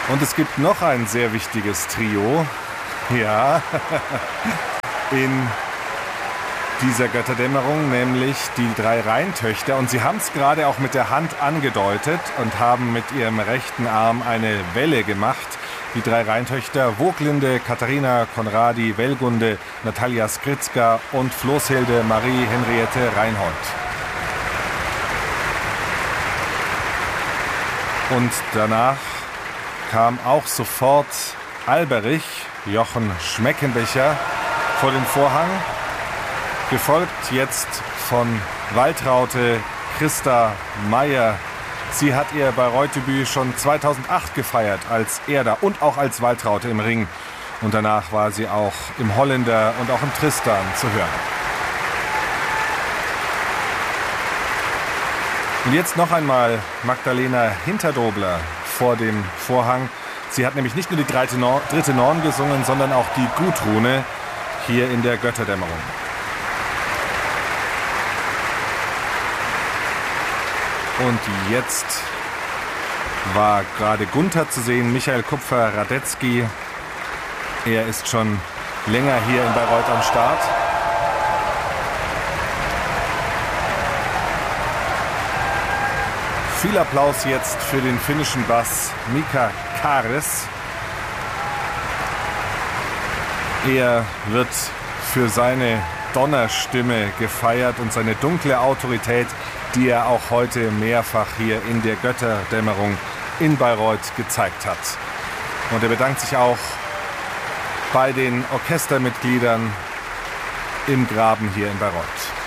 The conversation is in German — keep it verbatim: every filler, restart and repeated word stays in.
Und es gibt noch ein sehr wichtiges Trio, ja, in dieser Götterdämmerung, nämlich die drei Rheintöchter. Und sie haben es gerade auch mit der Hand angedeutet und haben mit ihrem rechten Arm eine Welle gemacht. Die drei Rheintöchter Voglinde, Katharina Konradi, Wellgunde, Natalia Skritzka und Floßhilde Marie Henriette Reinhold. Und danach kam auch sofort Alberich, Jochen Schmeckenbecher, vor den Vorhang, gefolgt jetzt von Waltraute Christa Meyer. Sie hat ihr Bayreuth-Debüt schon zweitausendacht gefeiert als Erda und auch als Waltraute im Ring. Und danach war sie auch im Holländer und auch im Tristan zu hören. Und jetzt noch einmal Magdalena Hinterdobler vor dem Vorhang. Sie hat nämlich nicht nur die dritte Norn gesungen, sondern auch die Gudrune hier in der Götterdämmerung. Und jetzt war gerade Gunther zu sehen, Michael Kupfer-Radetzky. Er ist schon länger hier in Bayreuth am Start. Viel Applaus jetzt für den finnischen Bass Mika Kares. Er wird für seine Donnerstimme gefeiert und seine dunkle Autorität, die er auch heute mehrfach hier in der Götterdämmerung in Bayreuth gezeigt hat. Und er bedankt sich auch bei den Orchestermitgliedern im Graben hier in Bayreuth.